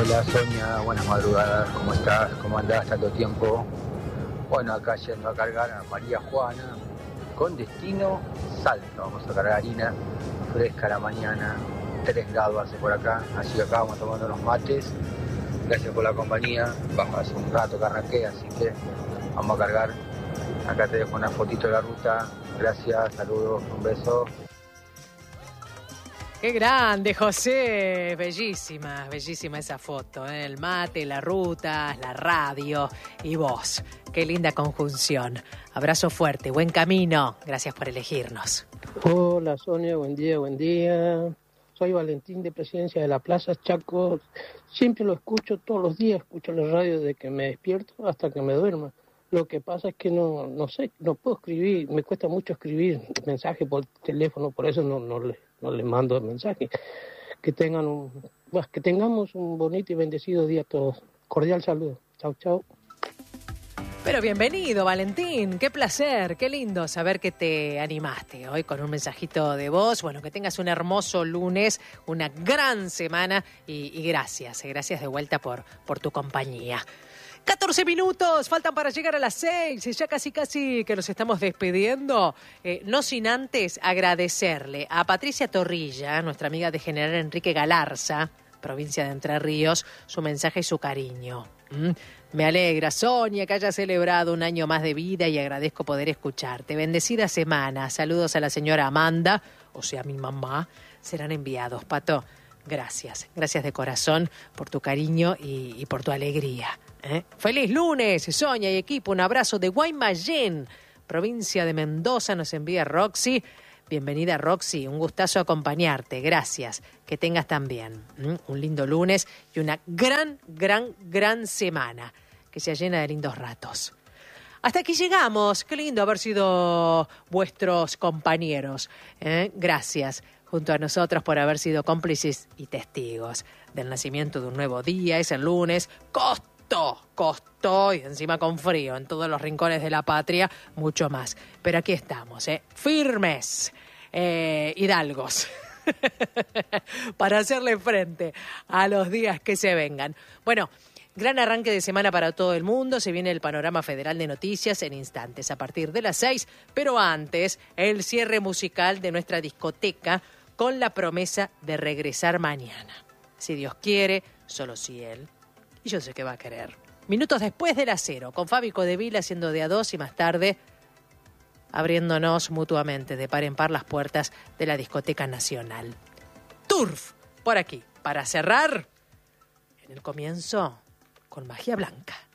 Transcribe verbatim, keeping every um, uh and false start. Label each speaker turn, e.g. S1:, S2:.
S1: Hola Sonia, buenas madrugadas, ¿cómo estás? ¿Cómo andás tanto tiempo? Bueno, acá yendo a cargar a María Juana, con destino Salta. Vamos a cargar harina fresca a la mañana, tres grados hace por acá, así que acá vamos tomando unos mates. Gracias por la compañía, bajo hace un rato que arranqué, así que vamos a cargar. Acá te dejo una fotito de la ruta, gracias, saludos, un beso.
S2: ¡Qué grande, José! Bellísima, bellísima esa foto, ¿eh? El mate, la ruta, la radio y vos. ¡Qué linda conjunción! Abrazo fuerte, buen camino. Gracias por elegirnos.
S3: Hola Sonia, buen día, buen día. Soy Valentín de Presidencia de la Plaza Chaco. Siempre lo escucho todos los días, escucho la radio desde que me despierto hasta que me duerma. Lo que pasa es que no, no sé, no puedo escribir, me cuesta mucho escribir mensajes por teléfono, por eso no, no le no les mando mensajes. Que tengan un, pues, que tengamos un bonito y bendecido día a todos. Cordial saludo. Chau, chau.
S2: Pero bienvenido, Valentín. Qué placer, qué lindo saber que te animaste hoy con un mensajito de voz. Bueno, que tengas un hermoso lunes, una gran semana y, y gracias, gracias de vuelta por, por tu compañía. catorce minutos, faltan para llegar a las seis, ya casi casi que nos estamos despidiendo, eh, no sin antes agradecerle a Patricia Torrilla, nuestra amiga de General Enrique Galarza, provincia de Entre Ríos, su mensaje y su cariño. ¿Mm? Me alegra, Sonia, que haya celebrado un año más de vida y agradezco poder escucharte. Bendecida semana, saludos a la señora Amanda, o sea, mi mamá, serán enviados, Pato. Gracias, gracias de corazón por tu cariño y, y por tu alegría. ¿Eh? ¡Feliz lunes, Sonia y equipo! Un abrazo de Guaymallén, provincia de Mendoza, nos envía Roxy. Bienvenida, Roxy, un gustazo acompañarte, gracias. Que tengas también ¿eh? un lindo lunes y una gran, gran, gran semana que sea llena de lindos ratos. Hasta aquí llegamos, qué lindo haber sido vuestros compañeros. ¿Eh? Gracias junto a nosotros por haber sido cómplices y testigos del nacimiento de un nuevo día. Es el lunes, costó, costó y encima con frío en todos los rincones de la patria, mucho más. Pero aquí estamos, ¿eh? firmes, eh, hidalgos, para hacerle frente a los días que se vengan. Bueno, gran arranque de semana para todo el mundo. Se viene el panorama federal de noticias en instantes a partir de las seis. Pero antes, el cierre musical de nuestra discoteca con la promesa de regresar mañana. Si Dios quiere, solo si Él. Y yo sé que va a querer. Minutos después de las cero, con Fabi Codevil haciendo de a dos y más tarde abriéndonos mutuamente de par en par las puertas de la Discoteca Nacional. Turf, por aquí, para cerrar en el comienzo con Magia Blanca.